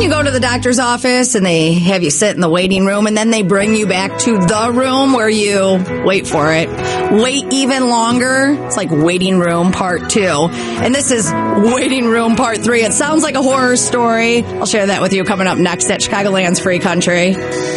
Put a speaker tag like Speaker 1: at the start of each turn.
Speaker 1: when you go to the doctor's office and they have you sit in the waiting room and then they bring you back to the room where you, wait for it, wait even longer? It's like waiting room part 2. And this is waiting room part 3. It sounds like a horror story. I'll share that with you coming up next at Chicagoland's Free Country.